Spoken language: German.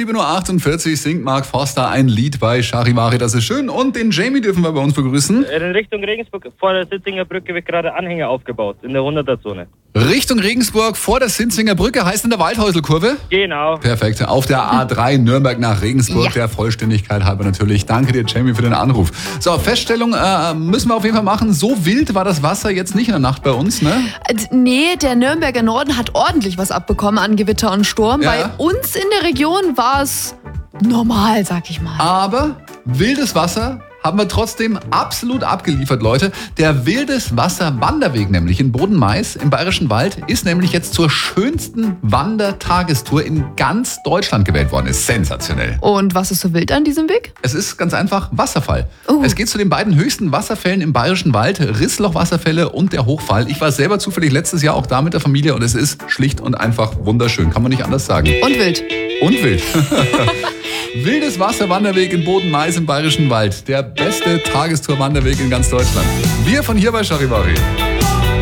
7.48 Uhr singt Mark Forster ein Lied bei Charivari, das ist schön. Und den Jamie dürfen wir bei uns begrüßen. In Richtung Regensburg vor der Sitzinger Brücke wird gerade Anhänger aufgebaut, in der 100er-Zone. Richtung Regensburg vor der Sinzinger Brücke, heißt in der Waldhäuselkurve? Genau. Perfekt. Auf der A3 Nürnberg nach Regensburg, Ja. der Vollständigkeit halber natürlich. Danke dir, Jamie, für den Anruf. So, Feststellung müssen wir auf jeden Fall machen. So wild war das Wasser jetzt nicht in der Nacht bei uns, ne? Nee, der Nürnberger Norden hat ordentlich was abbekommen an Gewitter und Sturm. Ja. Bei uns in der Region war es normal, sag ich mal. Aber wildes Wasser haben wir trotzdem absolut abgeliefert, Leute. Der Wildes-Wasser-Wanderweg nämlich in Boden-Mais im Bayerischen Wald ist nämlich jetzt zur schönsten Wandertagestour in ganz Deutschland gewählt worden. Ist sensationell. Und was ist so wild an diesem Weg? Es ist ganz einfach Wasserfall. Oh. Es geht zu den beiden höchsten Wasserfällen im Bayerischen Wald, Rissloch-Wasserfälle und der Hochfall. Ich war selber zufällig letztes Jahr auch da mit der Familie und es ist schlicht und einfach wunderschön. Kann man nicht anders sagen. Und wild. Und wild. Wildes Wasser-Wanderweg in Boden-Mais im Bayerischen Wald. Der beste Tagestour-Wanderweg in ganz Deutschland. Wir von hier bei Charivari.